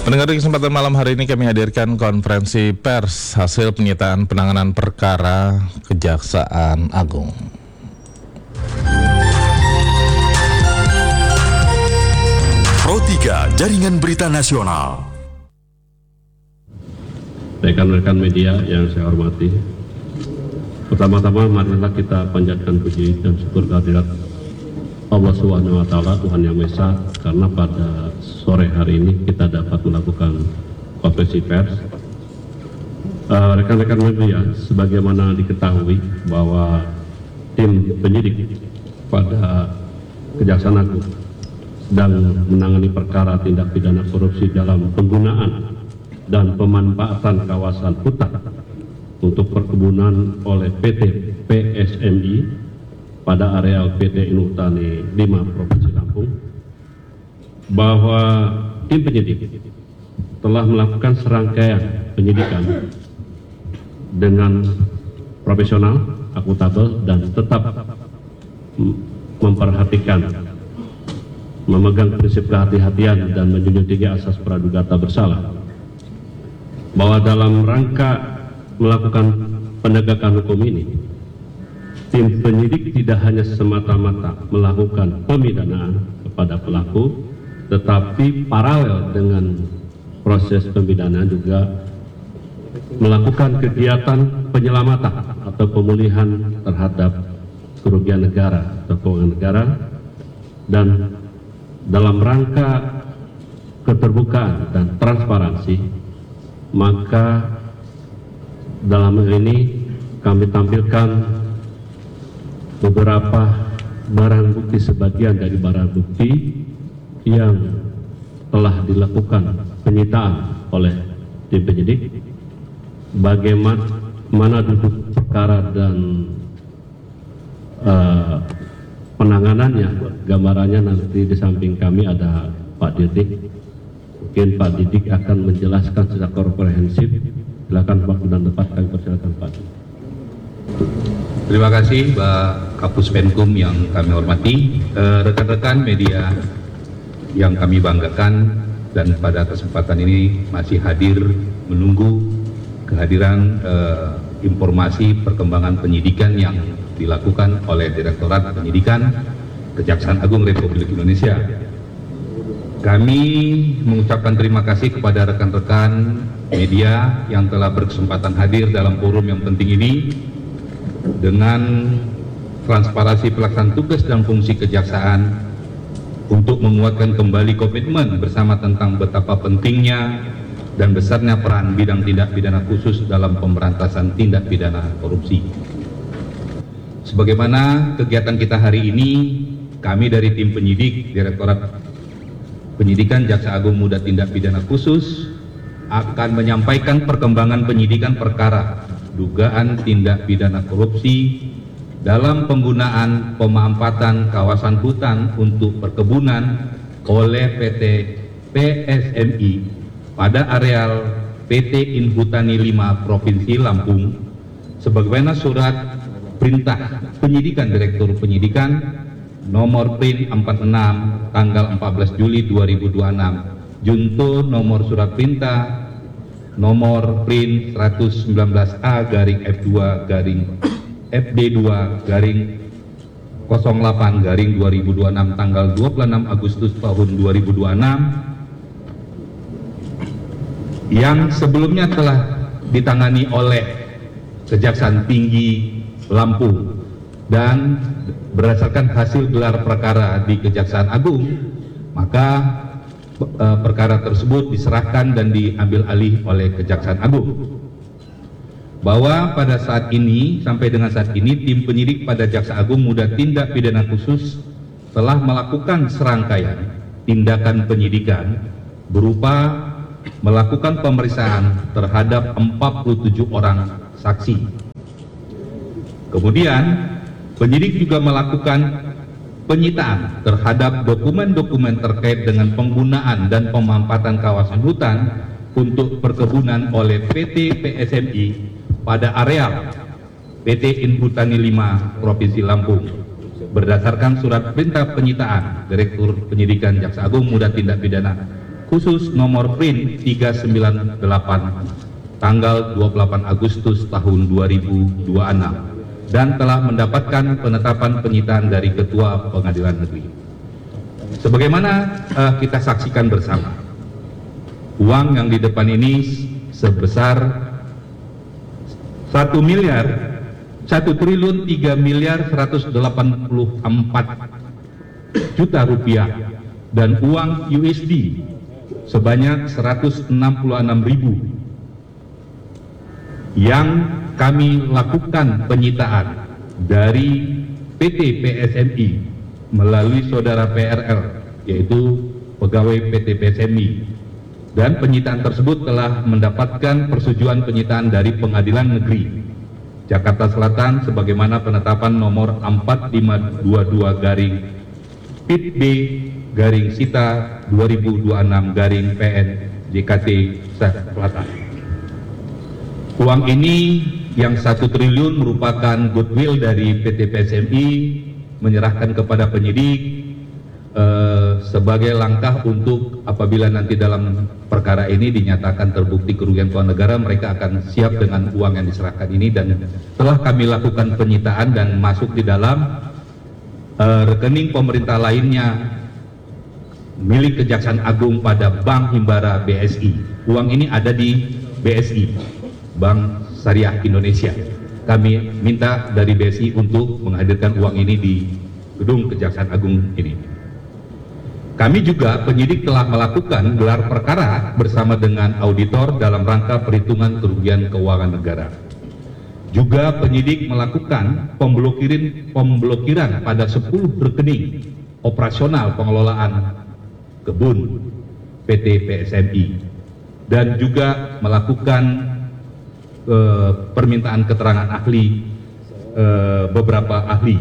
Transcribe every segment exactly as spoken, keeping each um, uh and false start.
Pendengar, di kesempatan malam hari ini kami hadirkan konferensi pers hasil penyitaan penanganan perkara Kejaksaan Agung. Pro tiga Jaringan Berita Nasional. Rekan-rekan media yang saya hormati, pertama-tama marilah kita panjatkan puji dan syukur kehadirat Allah Subhanahu wa Ta'ala, Tuhan Yang Maha Esa, karena pada sore hari ini kita dapat melakukan konferensi pers. Uh, rekan-rekan media, sebagaimana diketahui bahwa tim penyidik pada Kejaksaan Agung sedang menangani perkara tindak pidana korupsi dalam penggunaan dan pemanfaatan kawasan hutan untuk perkebunan oleh P T P S M I pada areal P T Inhutani lima Provinsi Lampung, bahwa tim penyidik telah melakukan serangkaian penyidikan dengan profesional, akuntabel, dan tetap memperhatikan, memegang prinsip kehati-hatian dan menjunjung tinggi asas praduga tak bersalah, bahwa dalam rangka melakukan penegakan hukum ini, tim penyidik tidak hanya semata-mata melakukan pemidanaan kepada pelaku, tetapi paralel dengan proses pemidanaan juga melakukan kegiatan penyelamatan atau pemulihan terhadap kerugian negara atau keuangan negara, dan dalam rangka keterbukaan dan transparansi, maka dalam hal ini kami tampilkan beberapa barang bukti, sebagian dari barang bukti yang telah dilakukan penyitaan oleh tim penyidik, bagaimana duduk perkara dan uh, penanganannya. Gambarannya nanti di samping kami ada Pak Didik. Mungkin Pak Didik akan menjelaskan secara komprehensif. Silakan Pak, dan tepat kami persilakan Pak. Terima kasih Pak Kapus Penkum yang kami hormati, rekan-rekan media yang kami banggakan, dan pada kesempatan ini masih hadir menunggu kehadiran eh, informasi perkembangan penyidikan yang dilakukan oleh Direktorat Penyidikan Kejaksaan Agung Republik Indonesia. Kami mengucapkan terima kasih kepada rekan-rekan media yang telah berkesempatan hadir dalam forum yang penting ini. Dengan transparansi pelaksanaan tugas dan fungsi kejaksaan untuk menguatkan kembali komitmen bersama tentang betapa pentingnya dan besarnya peran bidang tindak pidana khusus dalam pemberantasan tindak pidana korupsi. Sebagaimana kegiatan kita hari ini, kami dari tim penyidik Direktorat Penyidikan Jaksa Agung Muda Tindak Pidana Khusus akan menyampaikan perkembangan penyidikan perkara dugaan tindak pidana korupsi dalam penggunaan pemanfaatan kawasan hutan untuk perkebunan oleh P T P S M I pada areal P T Inhutani lima Provinsi Lampung, sebagaimana surat perintah penyidikan Direktur Penyidikan nomor P R I N empat puluh enam tanggal empat belas Juli dua ribu dua puluh enam, junto nomor surat perintah nomor P R I N seratus sembilan belas A garing F dua garing F D dua garing nol delapan garing dua ribu dua puluh enam tanggal dua puluh enam Agustus tahun dua ribu dua puluh enam, yang sebelumnya telah ditangani oleh Kejaksaan Tinggi Lampung, dan berdasarkan hasil gelar perkara di Kejaksaan Agung, maka e, perkara tersebut diserahkan dan diambil alih oleh Kejaksaan Agung. Bahwa pada saat ini, sampai dengan saat ini, tim penyidik pada Jaksa Agung Muda Tindak Pidana Khusus telah melakukan serangkaian tindakan penyidikan berupa melakukan pemeriksaan terhadap empat puluh tujuh orang saksi. Kemudian penyidik juga melakukan penyitaan terhadap dokumen-dokumen terkait dengan penggunaan dan pemanfaatan kawasan hutan untuk perkebunan oleh P T P S M I pada areal P T Inhutani lima Provinsi Lampung, berdasarkan surat perintah penyitaan Direktur Penyidikan Jaksa Agung Muda Tindak Pidana khusus nomor print tiga sembilan delapan tanggal dua puluh delapan Agustus tahun dua ribu dua puluh enam dan telah mendapatkan penetapan penyitaan dari Ketua Pengadilan Negeri. Sebagaimana uh, kita saksikan bersama, uang yang di depan ini sebesar satu miliar satu triliun tiga miliar seratus delapan puluh empat juta rupiah dan uang U S D sebanyak seratus enam puluh enam ribu yang kami lakukan penyitaan dari P T P S M I melalui saudara P R L, yaitu pegawai P T P S M I, dan penyitaan tersebut telah mendapatkan persetujuan penyitaan dari Pengadilan Negeri Jakarta Selatan sebagaimana penetapan nomor empat lima dua dua garing P I T B garing Sita dua ribu dua puluh enam garing P N J K T Selatan. Uang ini yang satu triliun merupakan goodwill dari P T P S M I menyerahkan kepada penyidik eh, sebagai langkah untuk apabila nanti dalam perkara ini dinyatakan terbukti kerugian keuangan negara, mereka akan siap dengan uang yang diserahkan ini, dan telah kami lakukan penyitaan dan masuk di dalam uh, rekening pemerintah lainnya milik Kejaksaan Agung pada Bank Himbara B S I. Uang ini ada di B S I, Bank Syariah Indonesia. Kami minta dari B S I untuk menghadirkan uang ini di gedung Kejaksaan Agung ini. Kami juga penyidik telah melakukan gelar perkara bersama dengan auditor dalam rangka perhitungan kerugian keuangan negara. Juga penyidik melakukan pemblokiran, pemblokiran pada sepuluh rekening operasional pengelolaan kebun P T P S M I dan juga melakukan eh, permintaan keterangan ahli eh, beberapa ahli.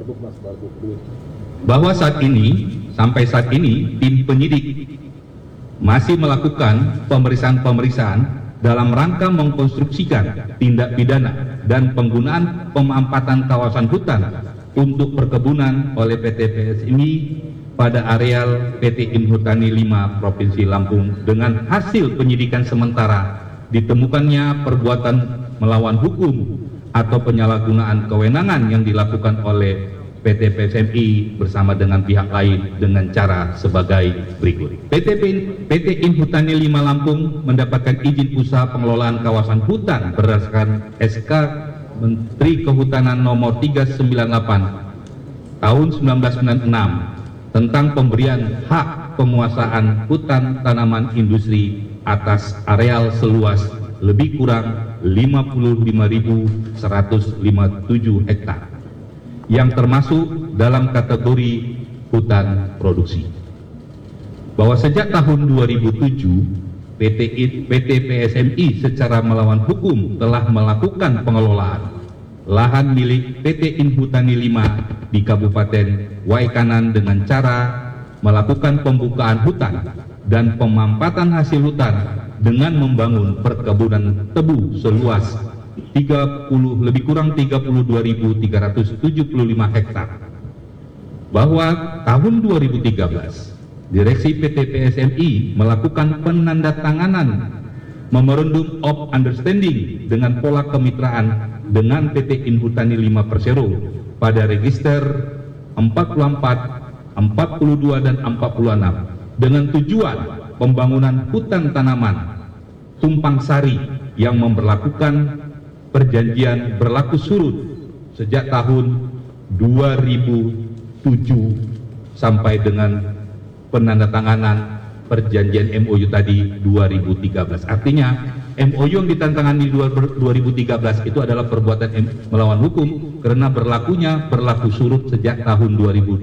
Bahwa saat ini, sampai saat ini, tim penyidik masih melakukan pemeriksaan-pemeriksaan dalam rangka mengkonstruksikan tindak pidana dan penggunaan pemampatan kawasan hutan untuk perkebunan oleh P T P S M I pada areal P T Inhutani lima Provinsi Lampung dengan hasil penyidikan sementara ditemukannya perbuatan melawan hukum atau penyalahgunaan kewenangan yang dilakukan oleh P T P S M I bersama dengan pihak lain dengan cara sebagai berikut. P T Inhutani lima Lampung mendapatkan izin usaha pengelolaan kawasan hutan berdasarkan S K Menteri Kehutanan nomor tiga ratus sembilan puluh delapan tahun seribu sembilan ratus sembilan puluh enam tentang pemberian hak penguasaan hutan tanaman industri atas areal seluas lebih kurang lima puluh lima ribu seratus lima puluh tujuh hektar yang termasuk dalam kategori hutan produksi. Bahwa sejak tahun dua ribu tujuh P T P S M I secara melawan hukum telah melakukan pengelolaan lahan milik P T Inhutani lima di Kabupaten Waikanan dengan cara melakukan pembukaan hutan dan pemampatan hasil hutan dengan membangun perkebunan tebu seluas tiga puluh lebih kurang tiga puluh dua ribu tiga ratus tujuh puluh lima hektar. Bahwa tahun dua ribu tiga belas Direksi P T P S M I melakukan penandatanganan Memorandum of Understanding dengan pola kemitraan dengan P T Inhutani lima Persero pada register empat puluh empat, empat puluh dua dan empat puluh enam dengan tujuan pembangunan hutan tanaman tumpang sari yang memberlakukan perjanjian berlaku surut sejak tahun dua ribu tujuh sampai dengan penandatanganan perjanjian M O U tadi dua ribu tiga belas. Artinya M O U yang ditandatangani dua ribu tiga belas itu adalah perbuatan melawan hukum karena berlakunya berlaku surut sejak tahun dua ribu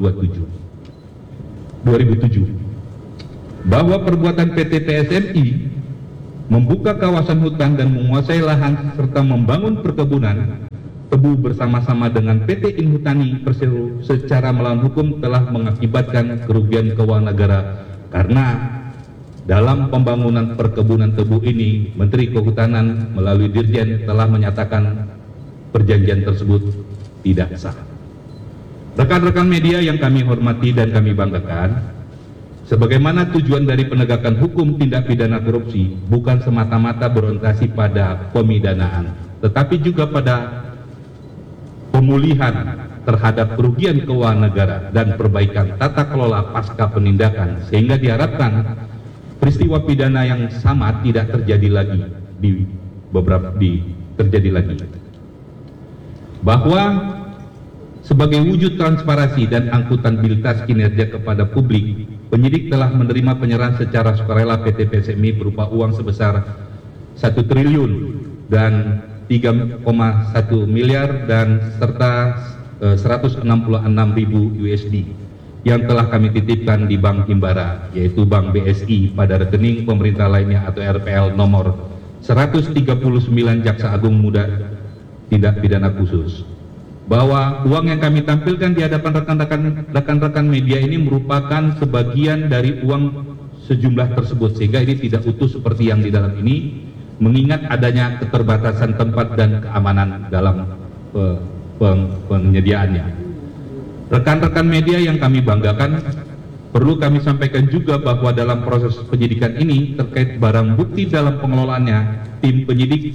tujuh. Bahwa perbuatan P T P S M I membuka kawasan hutan dan menguasai lahan serta membangun perkebunan tebu bersama-sama dengan P T Inhutani Persero secara melawan hukum telah mengakibatkan kerugian keuangan negara karena dalam pembangunan perkebunan tebu ini Menteri Kehutanan melalui Dirjen telah menyatakan perjanjian tersebut tidak sah. Rekan-rekan media yang kami hormati dan kami banggakan, Sebagaimana tujuan dari penegakan hukum tindak pidana korupsi bukan semata-mata berorientasi pada pemidanaan, tetapi juga pada pemulihan terhadap kerugian keuangan negara dan perbaikan tata kelola pasca penindakan, sehingga diharapkan peristiwa pidana yang sama tidak terjadi lagi di beberapa di terjadi lagi. Bahwa sebagai wujud transparansi dan akuntabilitas kinerja kepada publik, penyidik telah menerima penyerahan secara sukarela P T P S M I berupa uang sebesar satu triliun dan tiga koma satu miliar dan serta eh, seratus enam puluh enam ribu U S D yang telah kami titipkan di Bank Himbara, yaitu Bank B S I, pada rekening pemerintah lainnya atau R P L nomor seratus tiga puluh sembilan Jaksa Agung Muda Tindak Pidana Khusus. Bahwa uang yang kami tampilkan di hadapan rekan-rekan rekan-rekan media ini merupakan sebagian dari uang sejumlah tersebut, sehingga ini tidak utuh seperti yang di dalam ini, mengingat adanya keterbatasan tempat dan keamanan dalam pe, peng, penyediaannya. Rekan-rekan media yang kami banggakan, perlu kami sampaikan juga bahwa dalam proses penyidikan ini terkait barang bukti dalam pengelolaannya, tim penyidik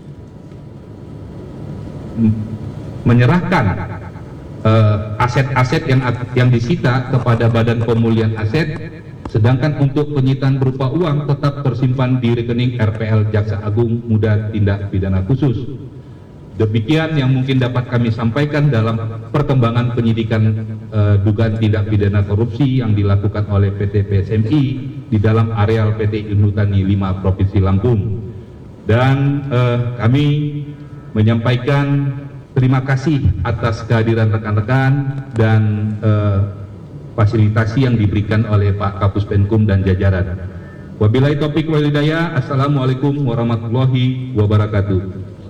menyerahkan aset-aset uh, yang yang disita kepada Badan Pemulihan Aset, sedangkan untuk penyitaan berupa uang tetap tersimpan di rekening R P L Jaksa Agung Muda Tindak Pidana Khusus. Demikian yang mungkin dapat kami sampaikan dalam perkembangan penyidikan uh, dugaan tindak pidana korupsi yang dilakukan oleh P T P S M I di dalam areal P T Inutani lima Provinsi Lampung. Dan uh, kami menyampaikan terima kasih atas kehadiran rekan-rekan dan uh, fasilitasi yang diberikan oleh Pak Kapus Penkum dan jajaran. Wabillahi taufiq wal hidayah. Assalamualaikum warahmatullahi wabarakatuh.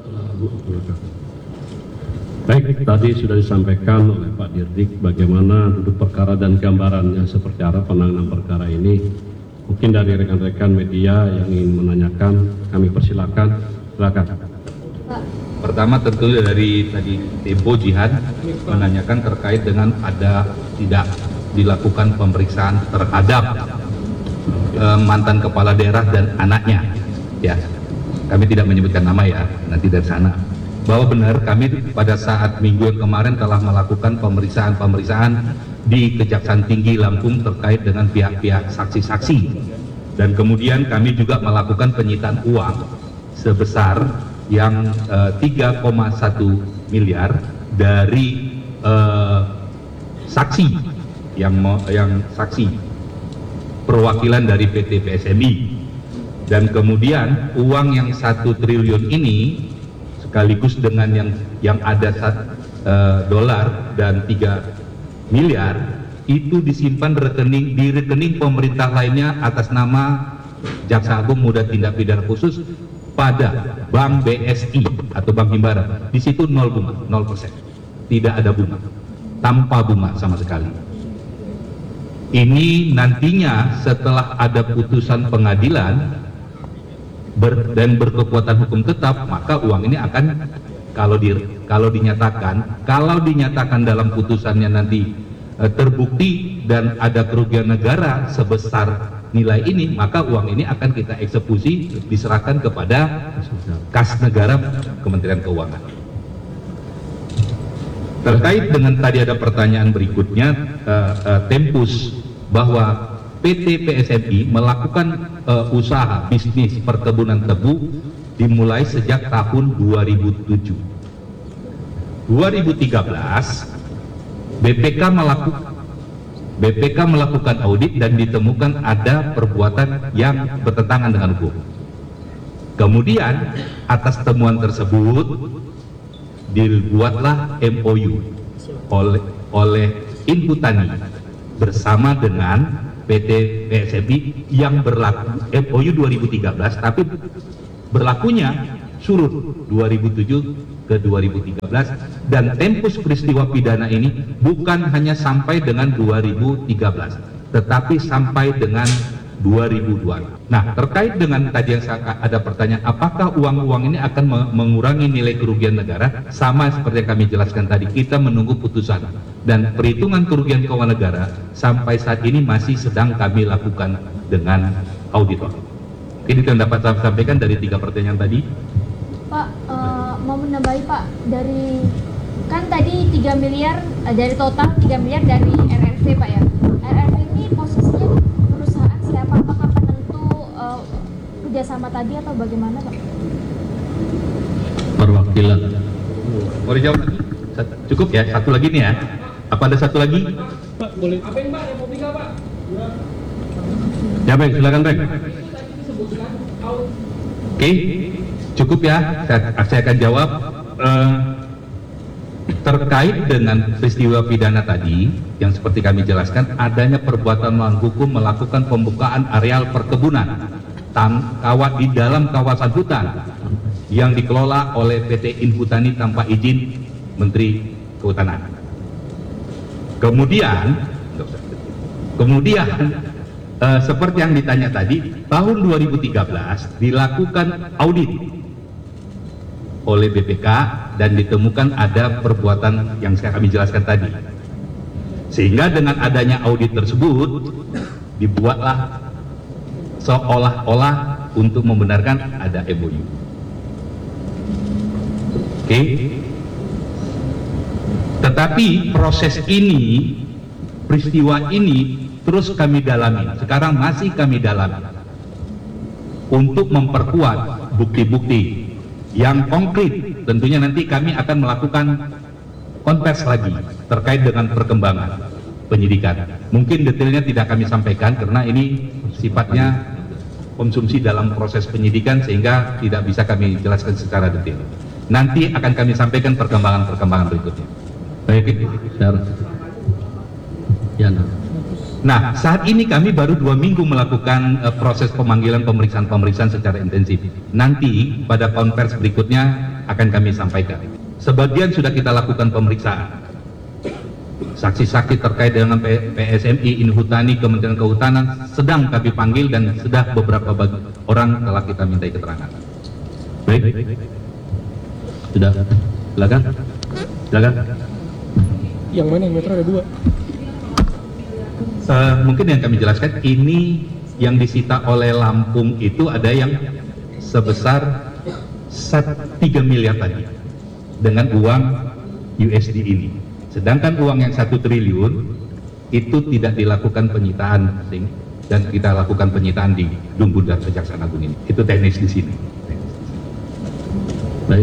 Baik, tadi sudah disampaikan oleh Pak Dirdik bagaimana duduk perkara dan gambarannya seperti apa penanganan perkara ini. Mungkin dari rekan-rekan media yang ingin menanyakan, kami persilakan. Silakan. Pertama tentu dari tadi Tempo Jihad menanyakan terkait dengan ada tidak dilakukan pemeriksaan terhadap uh, mantan kepala daerah dan anaknya. Ya, kami tidak menyebutkan nama ya, nanti dari sana. Bahwa benar kami pada saat minggu yang kemarin telah melakukan pemeriksaan-pemeriksaan di Kejaksaan Tinggi Lampung terkait dengan pihak-pihak saksi-saksi. Dan kemudian kami juga melakukan penyitaan uang sebesar yang uh, tiga koma satu miliar dari uh, saksi yang yang saksi perwakilan dari P T P S M I, dan kemudian uang yang satu triliun ini sekaligus dengan yang yang ada uh, dolar dan tiga miliar itu disimpan rekening di rekening pemerintah lainnya atas nama Jaksa Agung Muda Tindak Pidana Khusus pada Bank B S I atau Bank Himbara. Di situ nol bunga, nol persen, tidak ada bunga, tanpa bunga sama sekali. Ini nantinya setelah ada putusan pengadilan ber, dan berkekuatan hukum tetap, maka uang ini akan kalau di kalau dinyatakan kalau dinyatakan dalam putusannya nanti e, terbukti dan ada kerugian negara sebesar nilai ini, maka uang ini akan kita eksekusi, diserahkan kepada kas negara Kementerian Keuangan. Terkait dengan tadi ada pertanyaan berikutnya, uh, uh, Tempus, bahwa P T P S M I melakukan uh, usaha bisnis perkebunan tebu dimulai sejak tahun dua ribu tujuh. dua ribu tiga belas B P K melakukan B P K melakukan audit dan ditemukan ada perbuatan yang bertentangan dengan hukum. Kemudian atas temuan tersebut dibuatlah M O U oleh oleh Inputani bersama dengan P T P S M I yang berlaku M O U dua ribu tiga belas, tapi berlakunya surut dua ribu tujuh ke dua ribu tiga belas, dan tempus peristiwa pidana ini bukan hanya sampai dengan dua ribu tiga belas, tetapi sampai dengan dua ribu dua puluh enam. Nah, terkait dengan tadi yang saya, ada pertanyaan, apakah uang-uang ini akan me- mengurangi nilai kerugian negara? Sama seperti yang kami jelaskan tadi, kita menunggu putusan. Dan perhitungan kerugian keuangan negara sampai saat ini masih sedang kami lakukan dengan auditor. Ini yang dapat saya sampaikan dari tiga pertanyaan tadi. Pak, uh, mau menambahi Pak, dari kan tadi tiga miliar, uh, dari total tiga miliar dari R R V Pak ya. R R V ini posisinya perusahaan siapa? Apakah penentu uh, kerjasama tadi atau bagaimana Pak? Perwakilan. Mau dijawab lagi? Cukup ya, satu lagi nih ya. Apa ada satu lagi? Pak, boleh. Apa yang Pak? Replika Pak? Ya Bang, silakan Bang. Oke, cukup ya. Saya, saya akan jawab. Uh, terkait dengan peristiwa pidana tadi, yang seperti kami jelaskan, adanya perbuatan melawan hukum melakukan pembukaan areal perkebunan tam, kawat di dalam kawasan hutan yang dikelola oleh P T Inhutani tanpa izin Menteri Kehutanan. Kemudian, kemudian eh, seperti yang ditanya tadi, tahun dua ribu tiga belas dilakukan audit oleh B P K dan ditemukan ada perbuatan yang saya kami jelaskan tadi. Sehingga dengan adanya audit tersebut dibuatlah seolah-olah untuk membenarkan ada M O U. Oke. Tetapi proses ini, peristiwa ini terus kami dalami. Sekarang masih kami dalami untuk memperkuat bukti-bukti yang konkret. Tentunya nanti kami akan melakukan konversi lagi terkait dengan perkembangan penyidikan. Mungkin detailnya tidak kami sampaikan karena ini sifatnya konsumsi dalam proses penyidikan sehingga tidak bisa kami jelaskan secara detail. Nanti akan kami sampaikan perkembangan-perkembangan berikutnya. Baik, Syar. Ya, nah. Nah, saat ini kami baru dua minggu melakukan uh, proses pemanggilan pemeriksaan-pemeriksaan secara intensif. Nanti pada konversi berikutnya akan kami sampaikan. Sebagian sudah kita lakukan pemeriksaan. Saksi-saksi terkait dengan P S M I, Inhutani, Kementerian Kehutanan sedang kami panggil dan sudah beberapa orang telah kita mintai keterangan. Baik. Sudah. Silakan. Silakan. Yang mana yang metro ada dua? Uh, mungkin yang kami jelaskan ini yang disita oleh Lampung itu ada yang sebesar tiga miliar tadi dengan uang U S D ini. Sedangkan uang yang satu triliun itu tidak dilakukan penyitaan dan kita lakukan penyitaan di Gedung Bundar Kejaksaan Agung ini. Itu teknis di sini. Baik.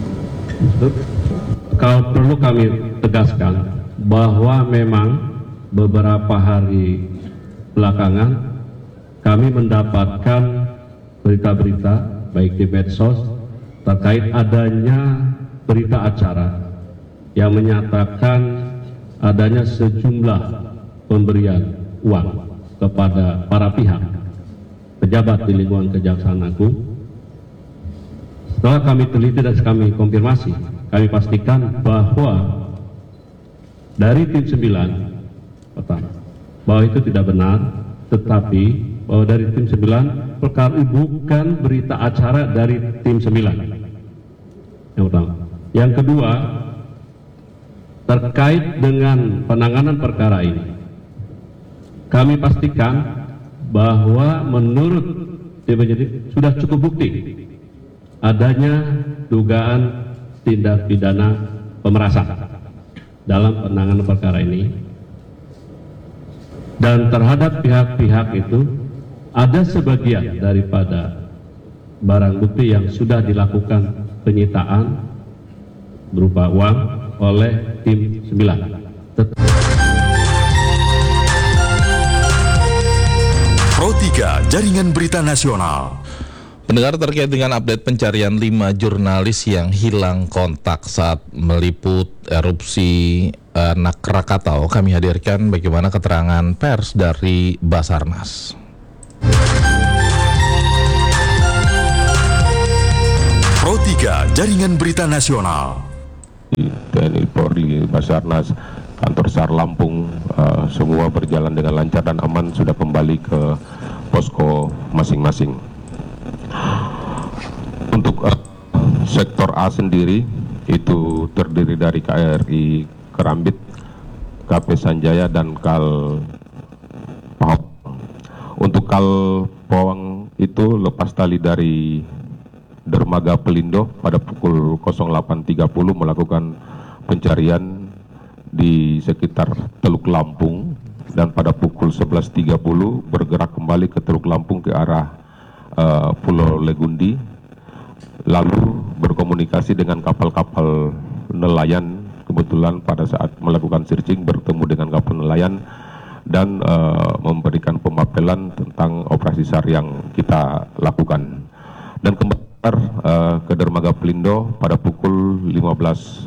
Kalau perlu kami tegaskan bahwa memang beberapa hari belakangan kami mendapatkan berita-berita baik di medsos terkait adanya berita acara yang menyatakan adanya sejumlah pemberian uang kepada para pihak pejabat di lingkungan Kejaksaan Agung. Setelah kami teliti dan kami konfirmasi, kami pastikan bahwa dari tim sembilan pertama, bahwa itu tidak benar, tetapi bahwa dari tim sembilan perkara ini bukan berita acara dari tim sembilan. Yang pertama. Yang kedua, terkait dengan penanganan perkara ini, kami pastikan bahwa menurut tim penyidik sudah cukup bukti adanya dugaan tindak pidana pemerasan dalam penanganan perkara ini. Dan terhadap pihak-pihak itu ada sebagian daripada barang bukti yang sudah dilakukan penyitaan berupa uang oleh tim sembilan. Pro tiga Jaringan Berita Nasional. Pendengar, terkait dengan update pencarian lima jurnalis yang hilang kontak saat meliput erupsi anak Krakatau, kami hadirkan bagaimana keterangan pers dari Basarnas. Pro tiga Jaringan Berita Nasional. T N I, Polri, Basarnas, kantor SAR Lampung, uh, semua berjalan dengan lancar dan aman, sudah kembali ke posko masing-masing. Untuk uh, sektor A sendiri itu terdiri dari K R I Kerambit, K P Sanjaya, dan Kal Pahok. Untuk Kal Pawang itu lepas tali dari dermaga Pelindo pada pukul nol delapan tiga puluh melakukan pencarian di sekitar Teluk Lampung, dan pada pukul sebelas tiga puluh bergerak kembali ke Teluk Lampung ke arah uh, Pulau Legundi, lalu berkomunikasi dengan kapal-kapal nelayan. Kebetulan pada saat melakukan searching bertemu dengan kapal nelayan dan uh, memberikan pemapelan tentang operasi SAR yang kita lakukan, dan kembali uh, ke dermaga Pelindo pada pukul lima belas.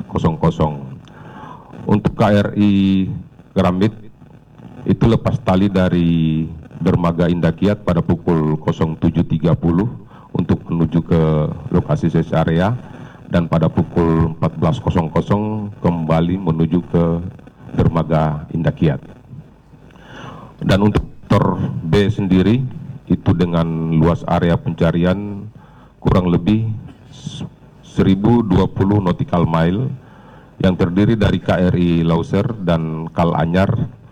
Untuk K R I Kerambit itu lepas tali dari dermaga Indakiat pada pukul nol tujuh tiga puluh untuk menuju ke lokasi search area, dan pada pukul empat belas kembali menuju ke dermaga Indakiat. Dan untuk sektor B sendiri itu dengan luas area pencarian kurang lebih seribu dua puluh nautical mile yang terdiri dari K R I Lauser dan Kal Anyar,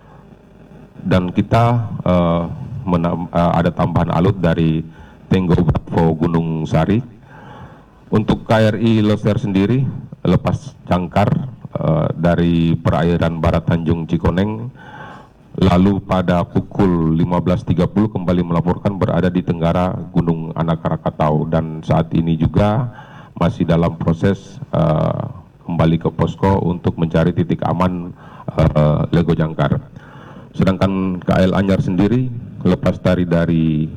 dan kita uh, menam, uh, ada tambahan alut dari Tenggo Bravo Gunung Sari. Untuk K R I Lauser sendiri lepas jangkar uh, dari perairan barat Tanjung Cikoneng, lalu pada pukul lima belas tiga puluh kembali melaporkan berada di tenggara Gunung Anak Krakatau, dan saat ini juga masih dalam proses uh, kembali ke posko untuk mencari titik aman uh, Lego Jangkar. Sedangkan K L Anyar sendiri lepas tali dari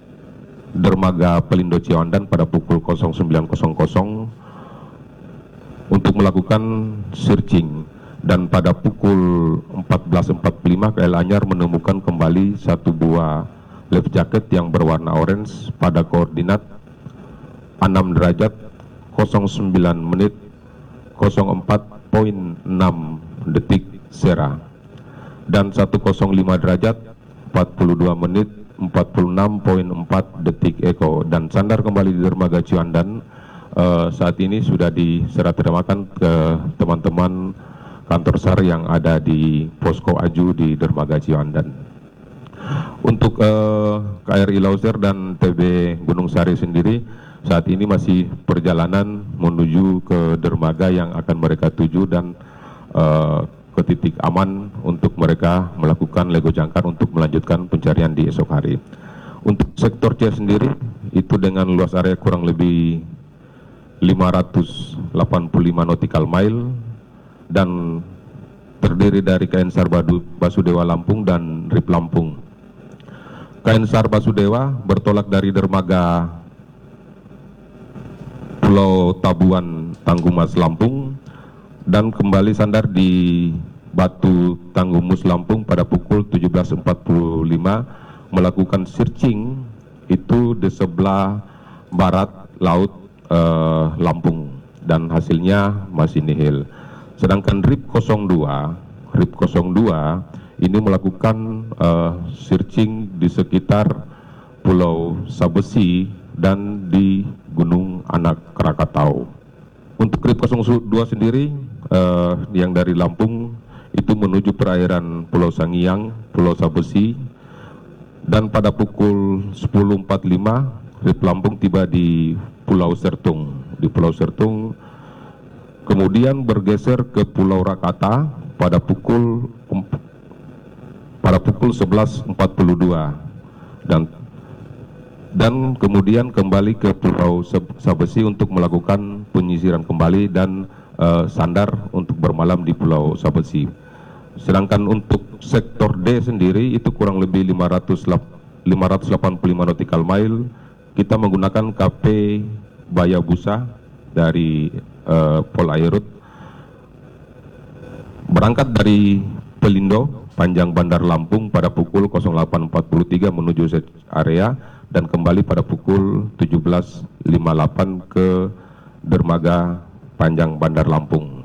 dermaga Pelindo Ciwandan pada pukul nol sembilan untuk melakukan searching, dan pada pukul empat belas empat puluh lima K L Anyar menemukan kembali satu buah life jacket yang berwarna orange pada koordinat enam derajat nol sembilan menit nol empat koma enam detik Sera, dan seratus lima derajat empat puluh dua menit empat puluh enam koma empat detik Eko, dan sandar kembali di dermaga Ciwandan. Uh, saat ini sudah diserah terimakan ke teman-teman kantor SAR yang ada di posko Aju di dermaga Ciwandan. Untuk uh, K R I Lauser dan T B Gunung Sari sendiri saat ini masih perjalanan menuju ke dermaga yang akan mereka tuju dan uh, ke titik aman untuk mereka melakukan Lego Jangkar untuk melanjutkan pencarian di esok hari. Untuk sektor C sendiri itu dengan luas area kurang lebih lima ratus delapan puluh lima nautical mile dan terdiri dari K N SAR Basudewa Lampung dan R I P Lampung. K N SAR Basudewa bertolak dari dermaga Pulau Tabuan Tanggumas Lampung dan kembali sandar di Batu Tanggumus Lampung pada pukul tujuh belas empat puluh lima melakukan searching itu di sebelah barat laut eh, Lampung, dan hasilnya masih nihil. Sedangkan R I P nol dua R I P nol dua ini melakukan uh, searching di sekitar Pulau Sabesi dan di Gunung Anak Krakatau. Untuk R I P nol dua sendiri uh, yang dari Lampung itu menuju perairan Pulau Sangiang, Pulau Sabesi, dan pada pukul sepuluh empat puluh lima R I P Lampung tiba di Pulau Sertung. Di Pulau Sertung kemudian bergeser ke Pulau Rakata pada pukul pada pukul sebelas empat puluh dua dan dan kemudian kembali ke Pulau Sabesi untuk melakukan penyisiran kembali dan uh, sandar untuk bermalam di Pulau Sabesi. Sedangkan untuk sektor D sendiri itu kurang lebih lima ratus delapan puluh lima nautical mile. Kita menggunakan K P Bayabusa dari uh, Polairut berangkat dari Pelindo Panjang Bandar Lampung pada pukul nol delapan empat puluh tiga menuju area dan kembali pada pukul tujuh belas lima puluh delapan ke dermaga Panjang Bandar Lampung.